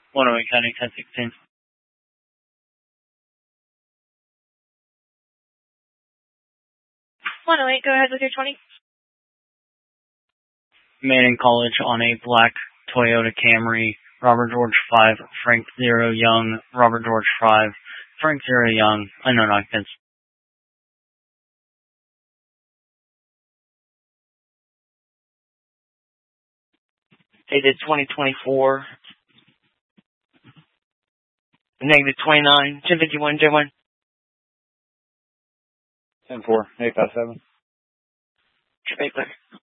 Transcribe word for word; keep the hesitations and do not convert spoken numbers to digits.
one oh eight County, ten sixteen. one oh eight, go ahead with your twenty. Manning College on a black Toyota Camry, Robert George five, Frank zero Young, Robert George five, Frank zero Young, unknown occupants. Dated twenty twenty-four. Negative twenty-nine, ten fifty-one, J one. ten four, eight five seven. Trip eight clear.